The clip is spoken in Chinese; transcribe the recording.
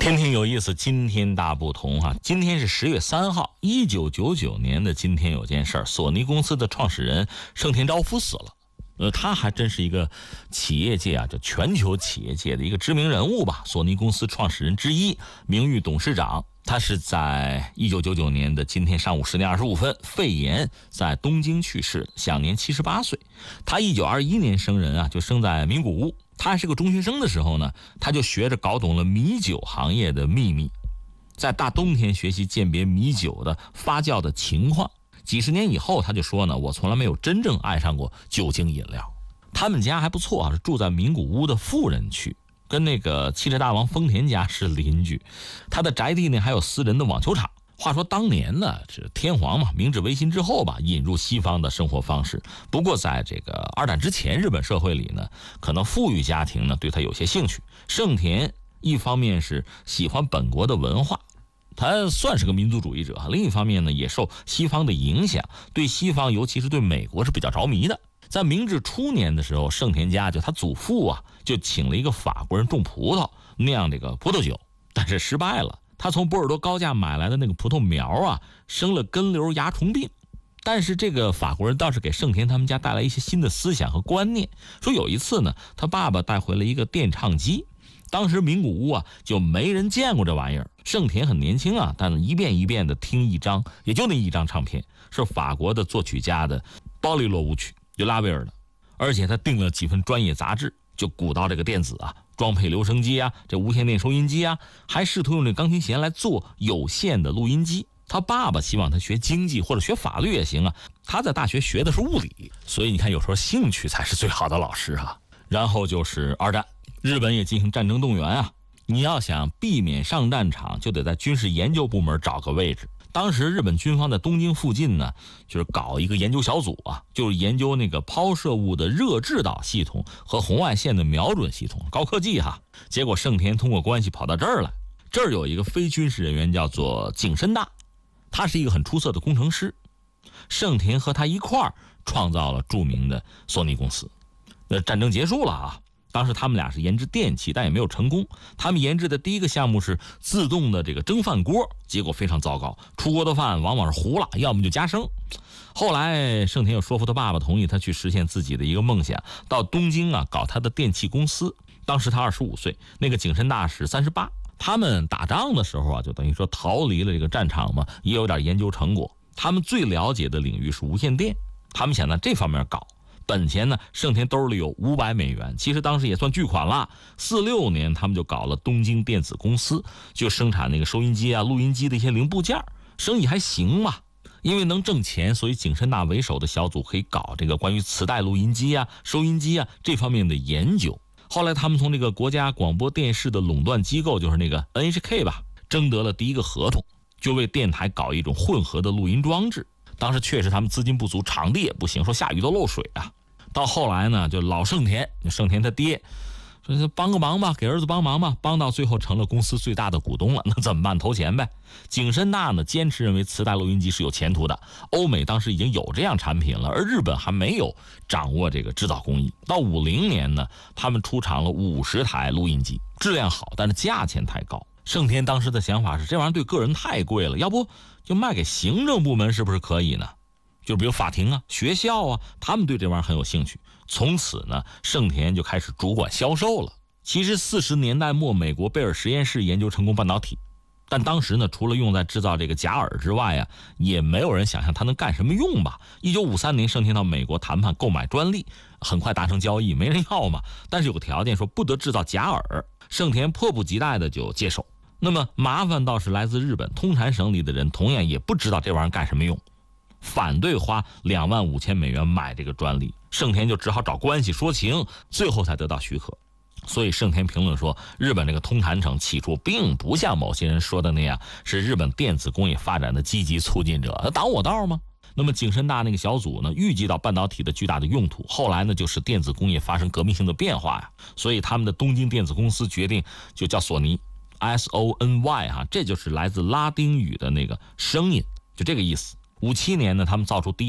天天有意思，今天大不同哈。今天是10月3号，1999年的今天有件事儿，索尼公司的创始人盛田昭夫死了。他还真是一个企业界就全球企业界的一个知名人物吧，索尼公司创始人之一，名誉董事长。他是在1999年的今天上午10点25分，肺炎在东京去世，享年78岁。他1921年生人就生在名古屋。他还是个中学生的时候呢，他就学着搞懂了米酒行业的秘密，在大冬天学习鉴别米酒的发酵的情况。几十年以后，他就说呢，我从来没有真正爱上过酒精饮料。他们家还不错是住在名古屋的富人区，跟那个汽车大王丰田家是邻居。他的宅地呢还有私人的网球场。话说当年呢，这天皇嘛，明治维新之后吧，引入西方的生活方式。不过在这个二战之前，日本社会里呢，可能富裕家庭呢对他有些兴趣。盛田一方面是喜欢本国的文化，他算是个民族主义者；另一方面呢，也受西方的影响，对西方尤其是对美国是比较着迷的。在明治初年的时候，盛田家就他祖父就请了一个法国人种葡萄酿这个葡萄酒，但是失败了。他从波尔多高价买来的那个葡萄苗生了根瘤蚜虫病。但是这个法国人倒是给盛田他们家带来一些新的思想和观念。说有一次呢，他爸爸带回了一个电唱机，当时名古屋就没人见过这玩意儿。盛田很年轻但一遍一遍的听一张，也就那一张唱片，是法国的作曲家的鲍利洛舞曲，就拉威尔的。而且他订了几份专业杂志，就鼓捣这个电子装配留声机这无线电收音机还试图用这钢琴弦来做有线的录音机。他爸爸希望他学经济或者学法律也行他在大学学的是物理，所以你看有时候兴趣才是最好的老师然后就是二战，日本也进行战争动员你要想避免上战场，就得在军事研究部门找个位置。当时日本军方在东京附近呢，就是搞一个研究小组就是研究那个抛射物的热制导系统和红外线的瞄准系统，高科技结果盛田通过关系跑到这儿来，这儿有一个非军事人员叫做井深大，他是一个很出色的工程师。盛田和他一块儿创造了著名的索尼公司。战争结束了当时他们俩是研制电器，但也没有成功。他们研制的第一个项目是自动的这个蒸饭锅，结果非常糟糕，出锅的饭往往是糊了，要么就加生。后来盛田又说服他爸爸同意他去实现自己的一个梦想，到东京搞他的电器公司。当时他25岁，那个井深大是38。他们打仗的时候就等于说逃离了这个战场嘛，也有点研究成果。他们最了解的领域是无线电，他们想在这方面搞。本钱呢，盛田兜里有500美元，其实当时也算巨款了。46年他们就搞了东京电子公司，就生产那个收音机录音机的一些零部件，生意还行嘛。因为能挣钱，所以井深大为首的小组可以搞这个关于磁带录音机收音机这方面的研究。后来他们从这个国家广播电视的垄断机构，就是那个 NHK 吧，征得了第一个合同，就为电台搞一种混合的录音装置。当时确实他们资金不足，场地也不行，说下雨都漏水到后来呢，就老盛田他爹说帮个忙吧，给儿子帮忙吧，帮到最后成了公司最大的股东了。那怎么办？投钱呗。井深大呢坚持认为磁带录音机是有前途的，欧美当时已经有这样产品了，而日本还没有掌握这个制造工艺。到50年呢，他们出厂了50台录音机，质量好，但是价钱太高。盛田当时的想法是，这玩意儿对个人太贵了，要不就卖给行政部门，是不是可以呢？就比如法庭学校他们对这玩意儿很有兴趣。从此呢，盛田就开始主管销售了。其实40年代末，美国贝尔实验室研究成功半导体，但当时呢，除了用在制造这个假饵之外也没有人想象它能干什么用吧。1953年，盛田到美国谈判购买专利，很快达成交易，没人要嘛。但是有个条件，说不得制造假饵。盛田迫不及待的就接受。那么麻烦倒是来自日本通产省里的人，同样也不知道这玩意儿干什么用，反对花25000美元买这个专利。盛田就只好找关系说情，最后才得到许可。所以盛田评论说，日本这个通产省起初并不像某些人说的那样，是日本电子工业发展的积极促进者，挡我道吗？那么井深大那个小组呢，预计到半导体的巨大的用途，后来呢就是电子工业发生革命性的变化所以他们的东京电子公司决定就叫索尼 SONY 这就是来自拉丁语的那个声音，就这个意思。57年呢，他们造出第一